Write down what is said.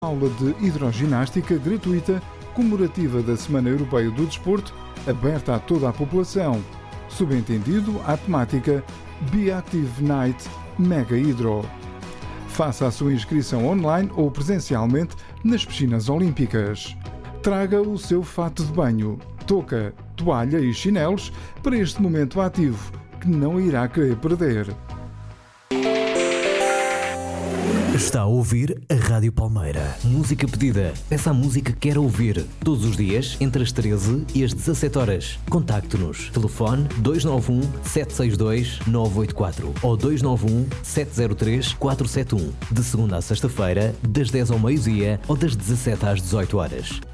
Aula de hidroginástica gratuita comemorativa da Semana Europeia do Desporto, aberta a toda a população. Subentendido à temática Be Active Night Mega Hidro. Faça a sua inscrição online ou presencialmente nas piscinas olímpicas. Traga o seu fato de banho, touca, toalha e chinelos para este momento ativo que não irá querer perder. Está a ouvir a Rádio Palmeira. Música pedida. Peça a música que quer ouvir. Todos os dias, entre as 13 e as 17 horas. Contacte-nos. Telefone 291 762 984 ou 291 703 471. De segunda a sexta-feira, das 10 ao meio-dia ou das 17 às 18 horas.